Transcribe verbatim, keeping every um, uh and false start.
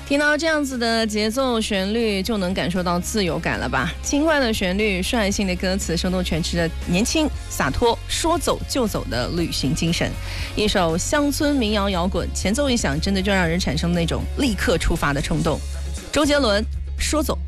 听到这样子的节奏旋律，就能感受到自由感了吧？轻快的旋律，率性的歌词，生动诠释着年轻洒脱、说走就走的旅行精神。一首乡村民谣摇滚，前奏一响，真的就让人产生那种立刻出发的冲动。周杰伦，说走